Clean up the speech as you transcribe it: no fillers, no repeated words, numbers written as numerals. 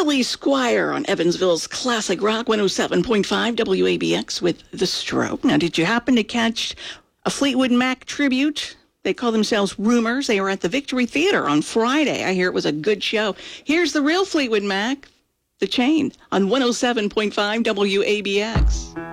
Billy Squier on Evansville's Classic Rock 107.5 WABX with The Stroke. Now, did you happen to catch a Fleetwood Mac tribute? They call themselves Rumors. They were at the Victory Theater on Friday. I hear it was a good show. Here's the real Fleetwood Mac, The Chain, on 107.5 WABX.